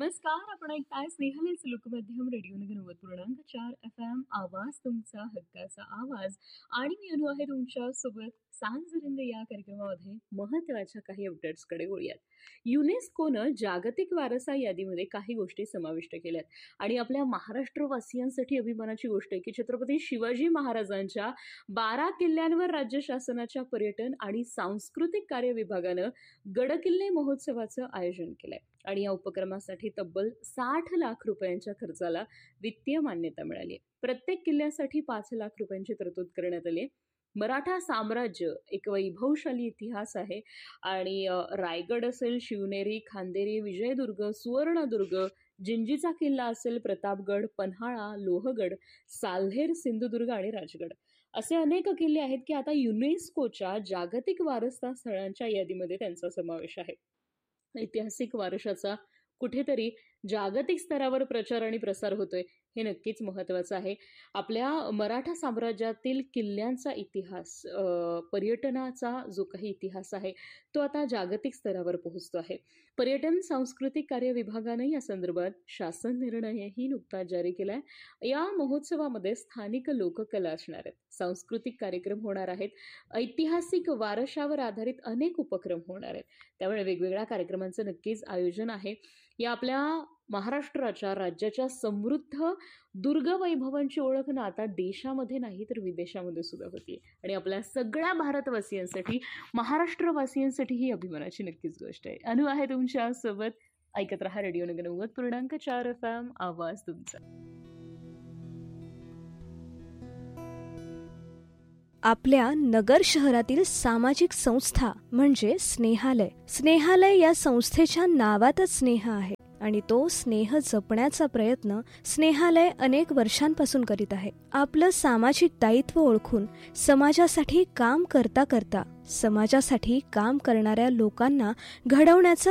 नमस्कार. आपण ऐकताय स्नेहलेच लोकमाध्यम रेडिओ नगर 90.4 FM आवाज तुमचा हक्काचा आवाज. आणि मी अनु आहे तुमच्या सोबत. सांजरंग या कार्यक्रमामध्ये महत्वाच्या काही अपडेट्सकडे वळूयात. युनेस्कोनं जागतिक वारसा यादीमध्ये काही गोष्टी समाविष्ट केल्यात आणि आपल्या महाराष्ट्रवासियांसाठी अभिमानाची गोष्ट आहे की छत्रपती शिवाजी महाराजांच्या 12 किल्ल्यांवर राज्य शासनाच्या पर्यटन आणि सांस्कृतिक कार्य विभागानं गडकिल्ले महोत्सवाचं आयोजन केलंय आणि या उपक्रमासाठी तब्बल 60 लाख रुपयांच्या खर्चाला वित्तीय मान्यता मिळाली आहे. प्रत्येक किल्ल्यासाठी 5 लाख रुपयांची तरतूद करण्यात आली आहे. मराठा साम्राज्य एक वैभवशाली इतिहास आहे आणि रायगड असेल, शिवनेरी, खांदेरी, विजयदुर्ग, सुवर्णदुर्ग, जिंजीचा किल्ला असेल, प्रतापगड, पन्हाळा, लोहगड, साल्हेर, सिंधुदुर्ग आणि राजगड असे अनेक किल्ले आहेत की आता युनेस्कोच्या जागतिक वारसा स्थळांच्या यादीमध्ये त्यांचा समावेश आहे. ऐतिहासिक वारशाचा कुठेतरी जागतिक स्तरावर प्रचार आणि प्रसार होतोय हे नक्कीच महत्त्वाचं आहे. आपल्या मराठा साम्राज्यातील किल्ल्यांचा इतिहास, पर्यटनाचा जो काही इतिहास आहे तो आता जागतिक स्तरावर पोहोचतो आहे. पर्यटन सांस्कृतिक कार्य विभागाने या संदर्भात शासन निर्णयही नुकताच जारी केलाय. या महोत्सवामध्ये स्थानिक लोककला असणार आहेत, सांस्कृतिक कार्यक्रम होणार आहेत, ऐतिहासिक वारशावर आधारित अनेक उपक्रम होणार आहेत. त्यामुळे वेगवेगळ्या कार्यक्रमांचं नक्कीच आयोजन आहे. या आपल्या महाराष्ट्राच्या राज्याच्या समृद्ध दुर्गवैभवांची ओळख ना आता देशामध्ये नाही तर विदेशामध्ये सुद्धा होती आणि आपल्या सगळ्या भारतवासियांसाठी, महाराष्ट्रवासियांसाठी ही अभिमानाची नक्कीच गोष्ट आहे. अनु आहे तुमच्या सोबत. ऐकत रहा रेडिओ नगर 90.4 FM आवाज तुमचा. आपल्या नगर शहरातील सामाजिक संस्था म्हणजे स्नेहालय. स्नेहालय या संस्थेच्या नावातच स्नेह आहे आणि तो स्नेह जपण्याचा प्रयत्न स्नेहालय अनेक वर्षांपासून करीत आहे. आपलं सामाजिक दायित्व ओळखून समाजासाठी काम करता करता समाजासाठी काम करणाऱ्या लोकांना घडवण्याचा